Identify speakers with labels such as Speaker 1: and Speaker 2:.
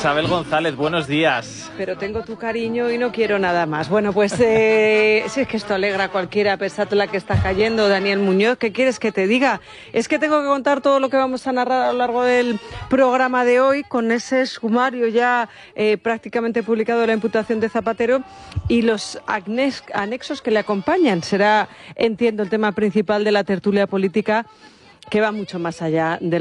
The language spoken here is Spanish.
Speaker 1: Isabel González, buenos días.
Speaker 2: Pero tengo tu cariño y no quiero nada más. Bueno, pues si es que esto alegra a cualquiera, a pesar de la que está cayendo, Daniel Muñoz, ¿qué quieres que te diga? Es que tengo que contar todo lo que vamos a narrar a lo largo del programa de hoy, con ese sumario ya prácticamente publicado de la imputación de Zapatero y los anexos que le acompañan. Será, entiendo, el tema principal de la tertulia política, que va mucho más allá de